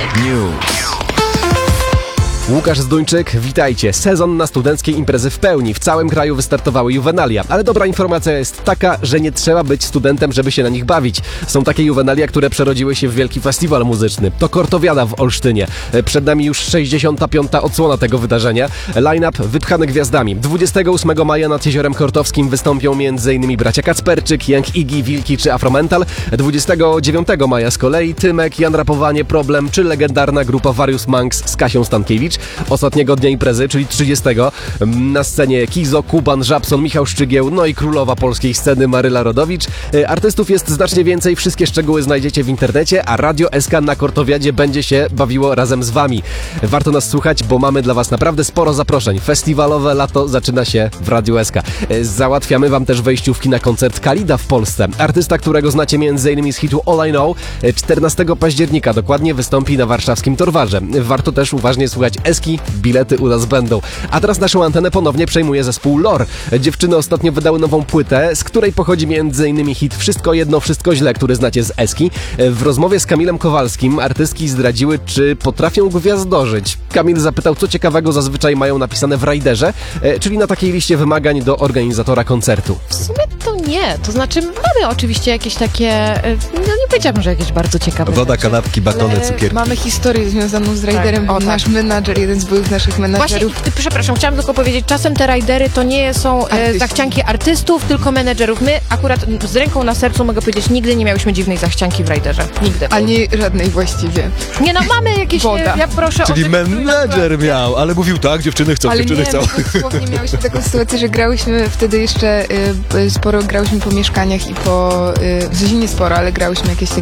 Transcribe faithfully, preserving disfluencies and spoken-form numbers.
News. Łukasz Zduńczyk, witajcie. Sezon na studenckie imprezy w pełni. W całym kraju wystartowały juwenalia. Ale dobra informacja jest taka, że nie trzeba być studentem, żeby się na nich bawić. Są takie juwenalia, które przerodziły się w wielki festiwal muzyczny. To Kortowiada w Olsztynie. Przed nami już sześćdziesiąta piąta odsłona tego wydarzenia. Line-up wypchany gwiazdami. dwudziestego ósmego maja nad Jeziorem Kortowskim wystąpią m.in. bracia Kacperczyk, Young Iggy, Wilki czy Afromental. dwudziestego dziewiątego maja z kolei Tymek, Jan Rapowanie, Problem czy legendarna grupa Various Monks z Kasią Stankiewicz. Ostatniego dnia imprezy, czyli trzydziestego na scenie Kizo, Kuban, Żabson, Michał Szczygieł, no i królowa polskiej sceny Maryla Rodowicz. Artystów jest znacznie więcej, wszystkie szczegóły znajdziecie w internecie, a Radio S K na Kortowiadzie będzie się bawiło razem z wami. Warto nas słuchać, bo mamy dla was naprawdę sporo zaproszeń. Festiwalowe lato zaczyna się w Radio S K. Załatwiamy wam też wejściówki na koncert Kalida w Polsce. Artysta, którego znacie m.in. z hitu All I Know, czternastego października dokładnie wystąpi na warszawskim Torwarze. Warto też uważnie słuchać Eski, bilety u nas będą. A teraz naszą antenę ponownie przejmuje zespół Lore. Dziewczyny ostatnio wydały nową płytę, z której pochodzi m.in. hit Wszystko jedno, wszystko źle, który znacie z Eski. W rozmowie z Kamilem Kowalskim artystki zdradziły, czy potrafią gwiazdorzyć. Kamil zapytał, co ciekawego zazwyczaj mają napisane w Riderze, czyli na takiej liście wymagań do organizatora koncertu. W sumie to nie. To znaczy mamy oczywiście jakieś takie, no nie powiedziałabym, że jakieś bardzo ciekawe Woda, rzeczy. kanapki, batony, Ale cukierki. mamy historię związaną z Riderem, Tak, bo o, nasz tak. menadżer, jeden z byłych naszych Właśnie, menadżerów... ty, przepraszam, chciałam tylko powiedzieć, czasem te ridery to nie są e, Artyści. zachcianki artystów, tylko menedżerów. My akurat z ręką na sercu mogę powiedzieć, nigdy nie miałyśmy dziwnej zachcianki w riderze. Nigdy. Ani żadnej właściwie. Nie no, mamy jakieś, Woda. e, ja proszę Czyli o... menedżer miał, ale mówił tak, dziewczyny chcą, Ale dziewczyny nie, chcą. my dosłownie miałyśmy taką sytuację, że grałyśmy wtedy jeszcze, y, sporo grałyśmy po mieszkaniach i po, y, w sensie nie sporo, ale grałyśmy jakieś takie